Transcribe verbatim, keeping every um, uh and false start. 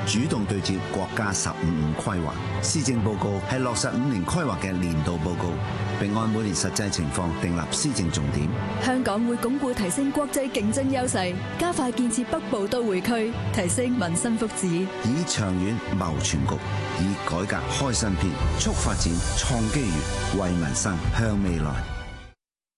主動對接國家十五五規劃。施政報告係落實五年規劃嘅年度報告，並按每年實際情況訂立施政重點。 香港會鞏固提升國際競爭優勢，加快建設北部都會區，提升民生福祉， 以長遠謀全局，以改革開新篇，促發展創機遇，為民生向未來。